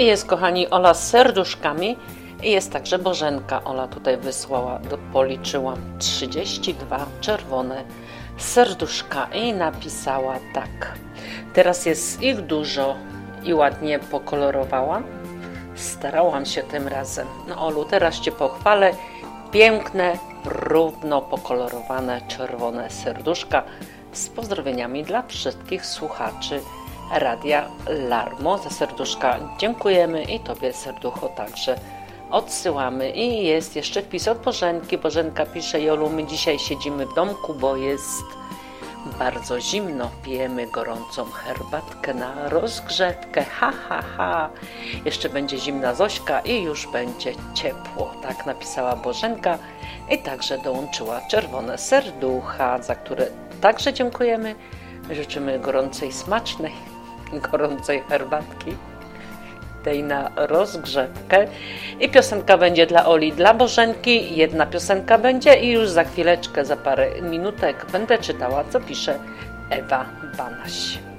I jest, kochani, Ola z serduszkami i jest także Bożenka. Ola tutaj wysłała, policzyłam 32 czerwone serduszka i napisała tak. Teraz jest ich dużo i ładnie pokolorowałam. Starałam się tym razem. No Olu, teraz Cię pochwalę. Piękne, równo pokolorowane czerwone serduszka z pozdrowieniami dla wszystkich słuchaczy Radia Larmo. Za serduszka dziękujemy i Tobie, serducho, także odsyłamy. I jest jeszcze wpis od Bożenki. Bożenka pisze: Jolu, my dzisiaj siedzimy w domku, bo jest bardzo zimno, pijemy gorącą herbatkę na rozgrzewkę, ha, ha, ha. Jeszcze będzie zimna Zośka i już będzie ciepło. Tak napisała Bożenka i także dołączyła czerwone serducha, za które także dziękujemy. Życzymy gorącej, smacznej, gorącej herbatki, tej na rozgrzewkę. I piosenka będzie dla Oli, dla Bożenki. Jedna piosenka będzie i już za chwileczkę, za parę minutek będę czytała, co pisze Ewa Banaś.